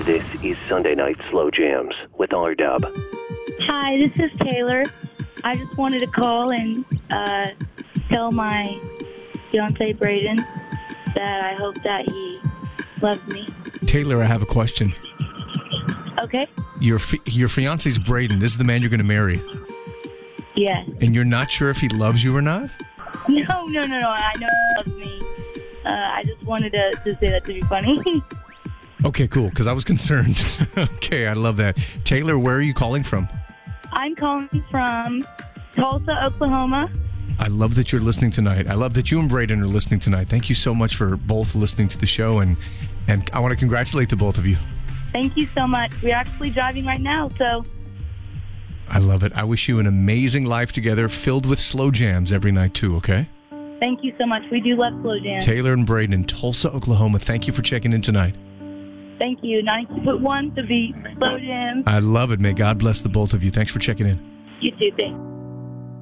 This is Sunday Night Slow Jams with R-Dub. Hi, this is Taylor. I just wanted to call and tell my fiance Braden that I hope that he loves me. Taylor, I have a question. Okay? Your fiance's Braden. This is the man you're going to marry. Yes. And you're not sure if he loves you or not? No. I know he loves me. I just wanted to say that to be funny. Okay, cool, because I was concerned. Okay, I love that. Taylor, where are you calling from? I'm calling from Tulsa, Oklahoma. I love that you're listening tonight. I love that you and Braden are listening tonight. Thank you so much for both listening to the show, and I want to congratulate the both of you. Thank you so much. We're actually driving right now, so... I love it. I wish you an amazing life together, filled with slow jams every night, too, okay? Thank you so much. We do love slow jams. Taylor and Braden in Tulsa, Oklahoma, thank you for checking in tonight. Thank you. 90.1 to be slow jams. I love it. May God bless the both of you. Thanks for checking in. You too. Thanks.